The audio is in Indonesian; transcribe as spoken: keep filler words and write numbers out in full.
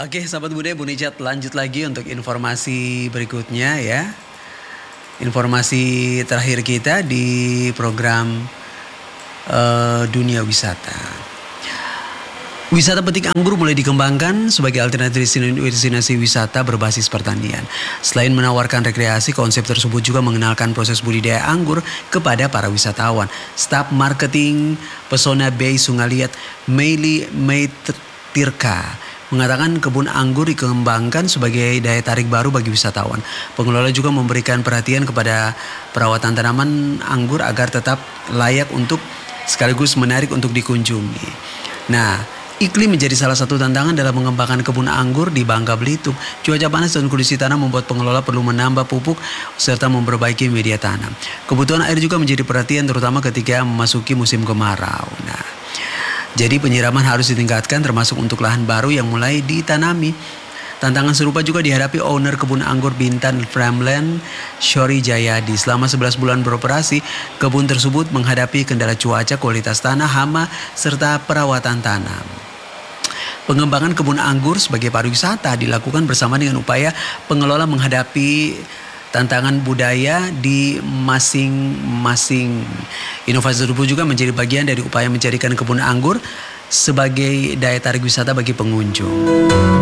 Oke, sahabat budaya Bu Nejat, lanjut lagi untuk informasi berikutnya ya. Informasi terakhir kita di program uh, Dunia Wisata. Wisata petik anggur mulai dikembangkan sebagai alternatif destinasi wisata berbasis pertanian. Selain menawarkan rekreasi, konsep tersebut juga mengenalkan proses budidaya anggur kepada para wisatawan. Staf marketing Pesona Bay Sungaliat, Meili Meitirka, mengatakan kebun anggur dikembangkan sebagai daya tarik baru bagi wisatawan. Pengelola juga memberikan perhatian kepada perawatan tanaman anggur agar tetap layak untuk sekaligus menarik untuk dikunjungi. Nah, iklim menjadi salah satu tantangan dalam mengembangkan kebun anggur di Bangka Belitung. Cuaca panas dan kondisi tanah membuat pengelola perlu menambah pupuk serta memperbaiki media tanam. Kebutuhan air juga menjadi perhatian terutama ketika memasuki musim kemarau. Nah, jadi penyiraman harus ditingkatkan termasuk untuk lahan baru yang mulai ditanami. Tantangan serupa juga dihadapi owner kebun anggur Bintan Farmland, Shori Jayadi. Selama sebelas bulan beroperasi, kebun tersebut menghadapi kendala cuaca, kualitas tanah, hama, serta perawatan tanam. Pengembangan kebun anggur sebagai pariwisata dilakukan bersama dengan upaya pengelola menghadapi tantangan budaya di masing-masing. Inovasi tersebut juga menjadi bagian dari upaya menjadikan kebun anggur sebagai daya tarik wisata bagi pengunjung.